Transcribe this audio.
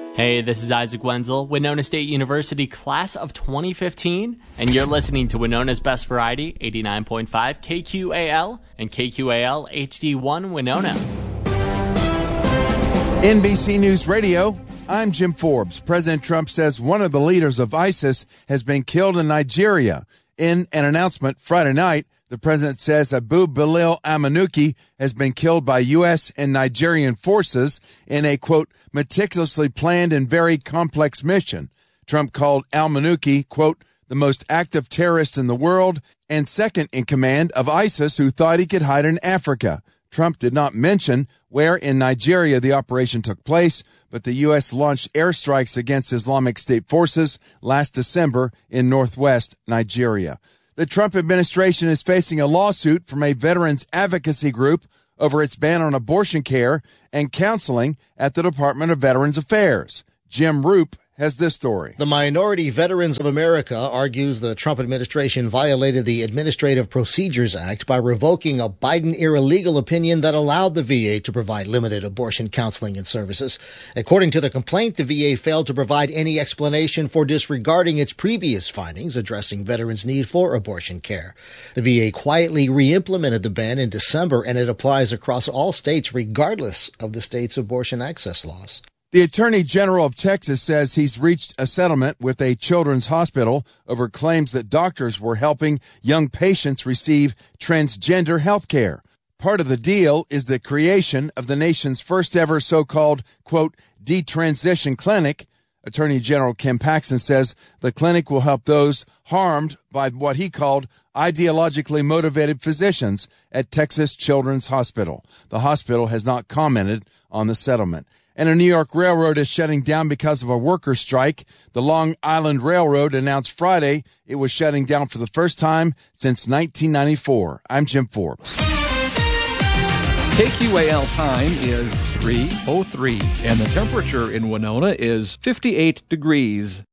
Hey, this is Isaac Wenzel, Winona State University class of 2015, and you're listening to Winona's Best Variety, 89.5 KQAL and KQAL HD1 Winona. NBC News Radio, I'm Jim Forbes. President Trump says one of the leaders of ISIS has been killed in Nigeria. In an announcement Friday night, the president says Abu Bilal al-Manuki has been killed by U.S. and Nigerian forces in a, quote, meticulously planned and very complex mission. Trump called al-Manuki, quote, the most active terrorist in the world and second in command of ISIS who thought he could hide in Africa. Trump did not mention where in Nigeria the operation took place, but the U.S. launched airstrikes against Islamic State forces last December in northwest Nigeria. The Trump administration is facing a lawsuit from a veterans advocacy group over its ban on abortion care and counseling at the Department of Veterans Affairs. Jim Roop has this story. The Minority Veterans of America argues the Trump administration violated the Administrative Procedures Act by revoking a Biden-era legal opinion that allowed the VA to provide limited abortion counseling and services. According to the complaint, the VA failed to provide any explanation for disregarding its previous findings addressing veterans' need for abortion care. The VA quietly re-implemented the ban in December, and it applies across all states regardless of the state's abortion access laws. The Attorney General of Texas says he's reached a settlement with a children's hospital over claims that doctors were helping young patients receive transgender health care. Part of the deal is the creation of the nation's first ever so-called, quote, detransition clinic. Attorney General Ken Paxton says the clinic will help those harmed by what he called ideologically motivated physicians at Texas Children's Hospital. The hospital has not commented on the settlement. And a New York railroad is shutting down because of a worker strike. The Long Island Railroad announced Friday it was shutting down for the first time since 1994. I'm Jim Forbes. KQAL time is 3:03, and the temperature in Winona is 58 degrees.